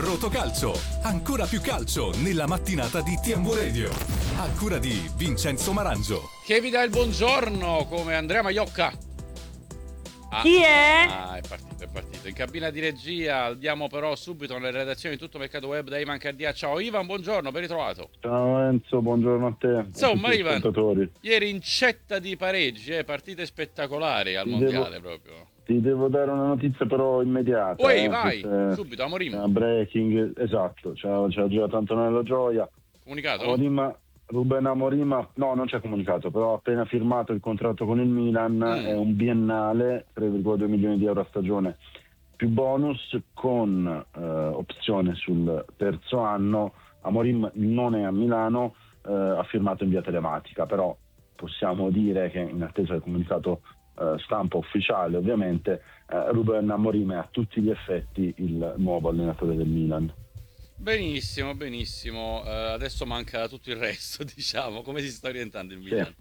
Rotocalcio, ancora più calcio nella mattinata di TMW Radio. A cura di Vincenzo Marangio. Che vi dà il buongiorno come Andrea Maiocca. Chi è? È partito. In cabina di regia diamo però subito nelle redazioni di Tutto Mercato Web da Ivan Cardia. Ciao Ivan, buongiorno, ben ritrovato. Ciao Enzo, buongiorno a te. Insomma Ivan, ieri incetta di pareggi, partite spettacolari al mondiale proprio. Ti devo dare una notizia però immediata. Poi vai, subito, Amorim. Breaking, esatto, c'ha girato Antonello Gioia. Comunicato? Ruben Amorim, no, non c'è comunicato, però ha appena firmato il contratto con il Milan, è un biennale, 3,2 milioni di euro a stagione, più bonus con opzione sul terzo anno. Amorim non è a Milano, ha firmato in via telematica, però possiamo dire che in attesa del comunicato stampa ufficiale ovviamente Ruben Amorim è a tutti gli effetti il nuovo allenatore del Milan. Benissimo. Adesso manca tutto il resto, diciamo. Come si sta orientando il Milan?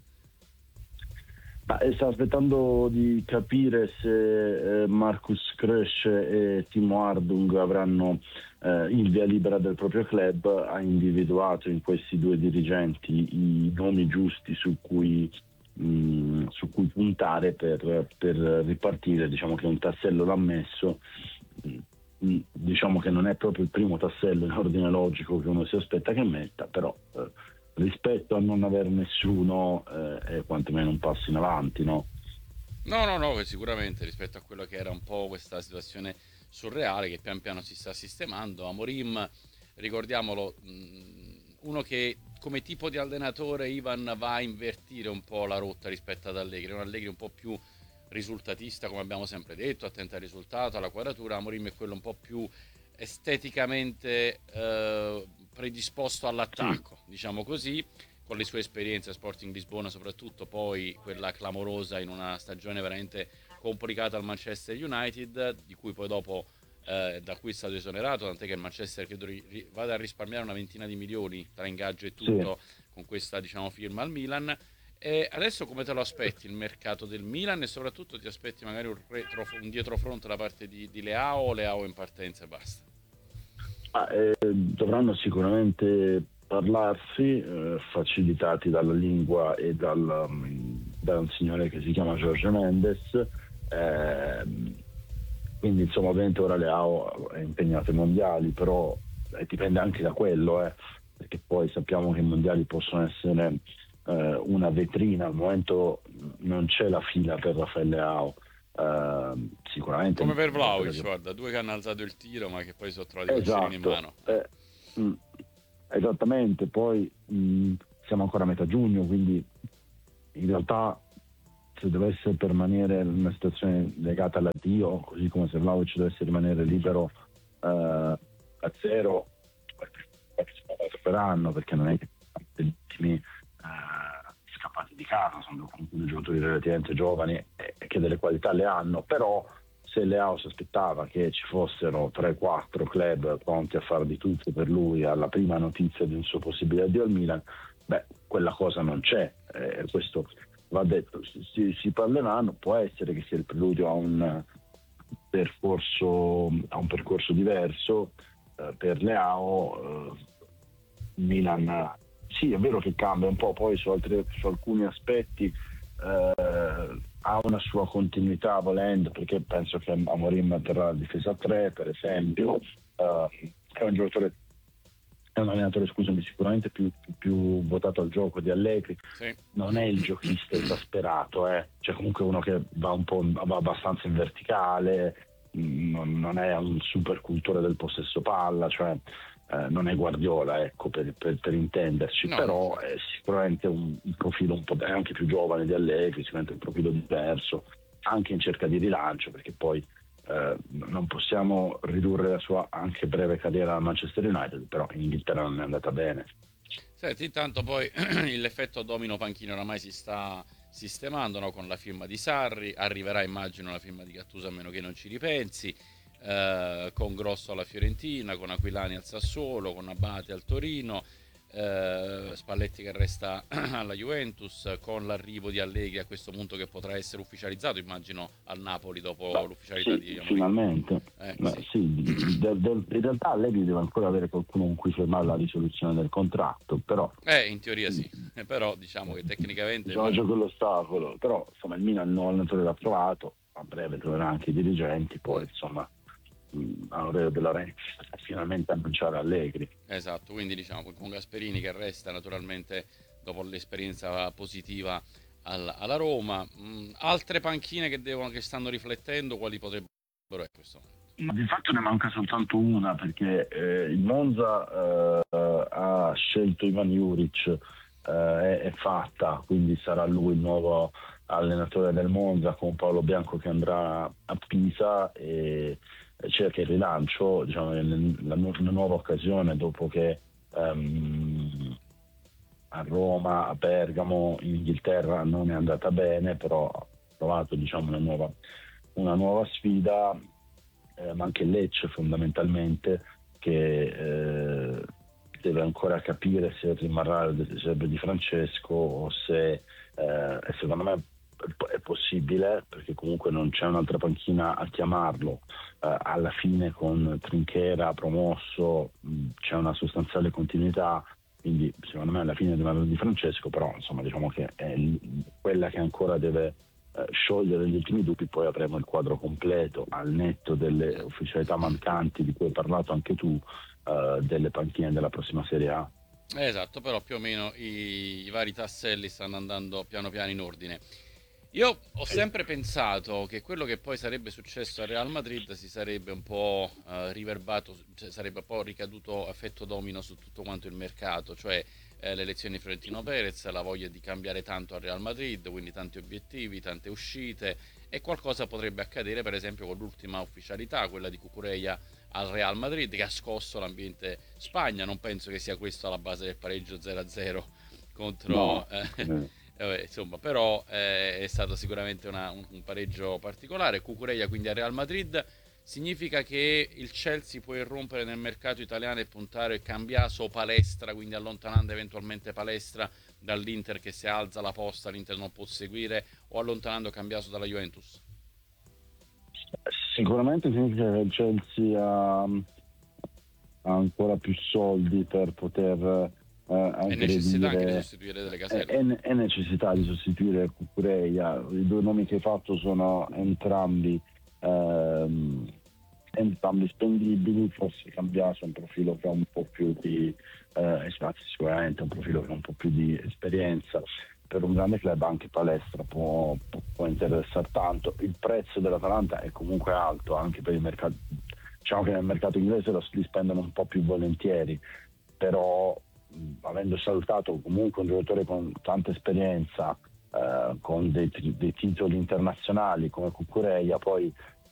Sta aspettando di capire se Marcus Krösche e Timo Ardung avranno il via libera del proprio club. Ha individuato in questi due dirigenti i nomi giusti su cui puntare per ripartire. Diciamo che un tassello l'ha messo. Diciamo che non è proprio il primo tassello in ordine logico che uno si aspetta che metta, però rispetto a non aver nessuno è quantomeno un passo in avanti, no? No, sicuramente rispetto a quello che era un po' questa situazione surreale che pian piano si sta sistemando. Amorim, ricordiamolo, uno che come tipo di allenatore Ivan va a invertire un po' la rotta rispetto ad Allegri, un Allegri un po' più risultatista, come abbiamo sempre detto, attento al risultato, alla quadratura. Amorim è quello un po' più esteticamente predisposto all'attacco, diciamo così, con le sue esperienze a Sporting Lisbona soprattutto, poi quella clamorosa in una stagione veramente complicata al Manchester United, di cui poi dopo da cui è stato esonerato, tant'è che il Manchester credo vada a risparmiare una ventina di milioni tra ingaggio e tutto con questa, diciamo, firma al Milan. E adesso come te lo aspetti il mercato del Milan, e soprattutto ti aspetti magari un dietrofront da parte di Leao, o Leao in partenza e basta? Dovranno sicuramente parlarsi, facilitati dalla lingua e da un signore che si chiama Jorge Mendes, quindi insomma ovviamente ora Leao è impegnato ai mondiali, però dipende anche da quello, perché poi sappiamo che i mondiali possono essere una vetrina. Al momento non c'è la fila per Rafael Leao, sicuramente come per Vlahovic, guarda, due che hanno alzato il tiro ma che poi sono trovati i calcerini in mano. Esattamente, poi siamo ancora a metà giugno, quindi in realtà se dovesse permanere una situazione legata all'addio, così come se Vlahovic dovesse rimanere libero a zero, per anno, perché non è che gli ultimi scappati di casa sono comunque dei giocatori relativamente giovani e che delle qualità le hanno, però se Leao si aspettava che ci fossero 3-4 club pronti a fare di tutto per lui alla prima notizia di un suo possibile addio al Milan, quella cosa non c'è, questo va detto. Si parleranno, può essere che sia il preludio a un percorso diverso per Leao. Milan sì, è vero che cambia un po', poi su alcuni aspetti ha una sua continuità volendo, perché penso che Amorim terrà la difesa a 3 per esempio, è un allenatore sicuramente più votato al gioco di Allegri, non è il giochista esasperato, cioè comunque uno che va abbastanza in verticale, non è un super cultore del possesso palla, cioè non è Guardiola, ecco, per intenderci, no. Però è sicuramente un profilo un po' anche più giovane di Allegri, sicuramente un profilo diverso, anche in cerca di rilancio, perché poi non possiamo ridurre la sua anche breve carriera al Manchester United, però in Inghilterra non è andata bene. Senti, intanto poi l'effetto domino panchino oramai si sta sistemando, no? Con la firma di Sarri, arriverà immagino la firma di Gattuso, a meno che non ci ripensi, con Grosso alla Fiorentina, con Aquilani al Sassuolo, con Abate al Torino, Spalletti che resta alla Juventus, con l'arrivo di Allegri a questo punto che potrà essere ufficializzato, immagino, al Napoli dopo l'ufficialità di Amorim. Finalmente. Sì. In realtà Allegri deve ancora avere qualcuno con cui firmare la risoluzione del contratto, però in teoria sì, però diciamo che tecnicamente c'è quell'ostacolo, però insomma il Milan il nuovo allenatore l'ha trovato, a breve troverà anche i dirigenti, poi insomma Aurelio De Laurentiis finalmente annunciare Allegri. Esatto, quindi diciamo con Gasperini che resta naturalmente dopo l'esperienza positiva alla Roma. Altre panchine che stanno riflettendo, quali potrebbero essere questo momento? Ma di fatto ne manca soltanto una, perché il Monza ha scelto Ivan Juric, è fatta, quindi sarà lui il nuovo allenatore del Monza, con Paolo Bianco che andrà a Pisa, e cerca il rilancio, diciamo, una nuova occasione dopo che a Roma, a Bergamo, in Inghilterra non è andata bene, però ha trovato, diciamo, una nuova sfida, ma anche Lecce fondamentalmente, che deve ancora capire se rimarrà il Serbo di Francesco o se secondo me è possibile, perché comunque non c'è un'altra panchina a chiamarlo. Alla fine con Trinchera promosso c'è una sostanziale continuità, quindi secondo me alla fine deve andare di Francesco, però insomma diciamo che è quella che ancora deve sciogliere gli ultimi dubbi. Poi avremo il quadro completo, al netto delle ufficialità mancanti di cui hai parlato anche tu, delle panchine della prossima Serie A. Esatto, però più o meno i vari tasselli stanno andando piano piano in ordine. Io ho sempre pensato che quello che poi sarebbe successo al Real Madrid si sarebbe un po' riverbato, cioè sarebbe un po' ricaduto effetto domino su tutto quanto il mercato, cioè le elezioni di Florentino Perez, la voglia di cambiare tanto al Real Madrid, quindi tanti obiettivi, tante uscite, e qualcosa potrebbe accadere per esempio con l'ultima ufficialità, quella di Cucurella al Real Madrid, che ha scosso l'ambiente Spagna. Non penso che sia questo alla base del pareggio 0-0 contro... insomma, però è stato sicuramente un pareggio particolare. Cucurella quindi al Real Madrid. Significa che il Chelsea può irrompere nel mercato italiano e puntare Cambiaso o Palestra, quindi allontanando eventualmente Palestra dall'Inter, che se alza la posta l'Inter non può seguire, o allontanando Cambiaso dalla Juventus? Sicuramente significa che il Chelsea ha ancora più soldi per poter è necessità anche di sostituire delle caselle. È necessità di sostituire Cucurella. I due nomi che hai fatto sono entrambi spendibili. Forse Cambiaso è un profilo che ha un po' più di sicuramente un profilo che ha un po' più di esperienza. Per un grande club anche Palestra può interessare tanto. Il prezzo dell'Atalanta è comunque alto anche per il mercato, diciamo che nel mercato inglese li spendono un po' più volentieri, però avendo salutato comunque un giocatore con tanta esperienza, con dei titoli internazionali come Cucurella, poi